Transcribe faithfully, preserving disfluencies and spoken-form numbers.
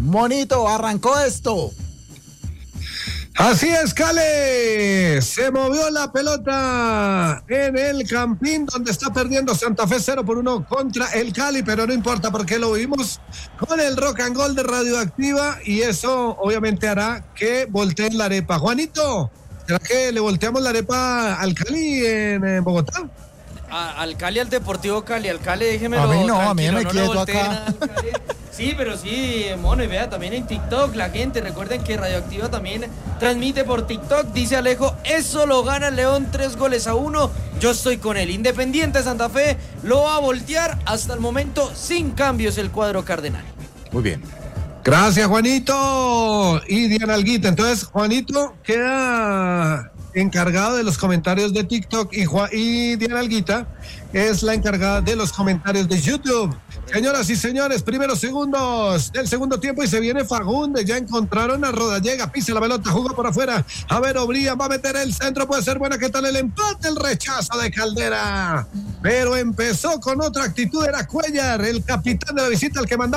Monito, arrancó esto. Así es, Cale, se movió la pelota en el Campín, donde está perdiendo Santa Fe cero por uno contra el Cali, pero no importa porque lo vimos con el Rock and Roll de Radioactiva y eso obviamente hará que volteen la arepa. Juanito, ¿será que le volteamos la arepa al Cali en, en Bogotá? A, al Cali, al Deportivo Cali, al Cali déjemelo a mí no, tranquilo, a mí me no quieto acá. Sí, pero sí, mono, y vea, también en TikTok la gente, recuerden que Radioactiva también transmite por TikTok, dice Alejo, eso lo gana el León tres goles a uno, yo estoy con él. Independiente Santa Fe lo va a voltear, hasta el momento sin cambios el cuadro cardenal. Muy bien. Gracias, Juanito y Diana Alguita. Entonces, Juanito queda encargado de los comentarios de TikTok y, Juan, y Diana Alguita es la encargada de los comentarios de YouTube. Señoras y señores, primeros segundos del segundo tiempo y se viene Fagundes, ya encontraron a Rodallega, pisa la pelota, jugó por afuera, a ver, Obría va a meter el centro, puede ser buena, ¿qué tal el empate? El rechazo de Caldera, pero empezó con otra actitud, era Cuellar, el capitán de la visita, el que mandaba